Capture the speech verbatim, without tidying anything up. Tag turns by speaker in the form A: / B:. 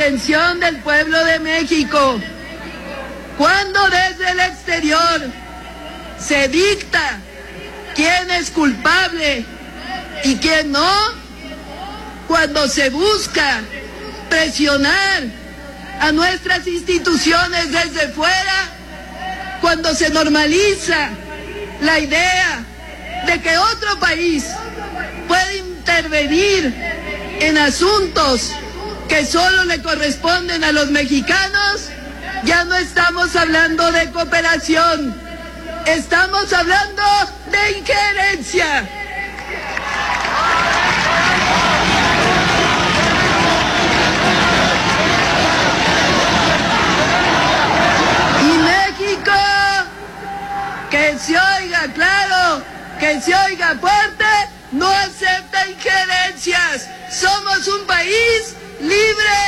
A: atención del pueblo de México. Cuando desde el exterior se dicta quién es culpable y quién no, cuando se busca presionar a nuestras instituciones desde fuera, cuando se normaliza la idea de que otro país puede intervenir en asuntos que solo le corresponden a los mexicanos, ya no estamos hablando de cooperación, estamos hablando de injerencia. Y México, que se oiga claro, que se oiga fuerte, no acepta injerencias. Somos un país libre